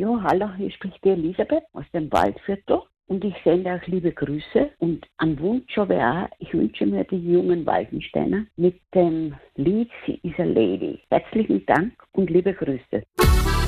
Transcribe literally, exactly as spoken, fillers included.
Ja, hallo, hier spricht die Elisabeth aus dem Waldviertel und ich sende auch liebe Grüße und einen Wunsch habe ich auch, ich wünsche mir die jungen Waldensteiner mit dem Lied Sie is a Lady. Herzlichen Dank und liebe Grüße.